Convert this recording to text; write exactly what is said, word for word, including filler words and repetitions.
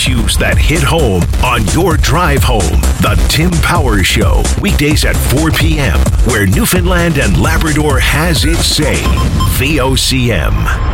issues that hit home on your drive home. The Tim Powers Show, weekdays at four p.m., where Newfoundland and Labrador has its say. V O C M.